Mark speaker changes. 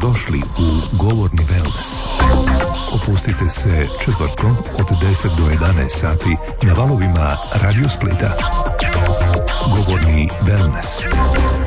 Speaker 1: Dobrodošli u Govorni wellness. Opustite se četvrtkom od 10 do 11 sati na valovima Radio Splita. Govorni wellness.